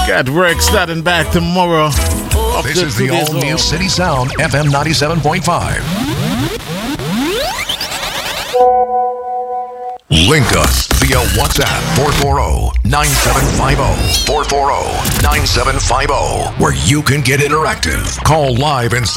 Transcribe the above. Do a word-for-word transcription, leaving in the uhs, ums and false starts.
Got work starting back tomorrow. This is the all-new City Sound, F M ninety-seven point five. Link us via WhatsApp four four zero, nine seven five zero, four four zero, nine seven five zero, where you can get interactive. Call live and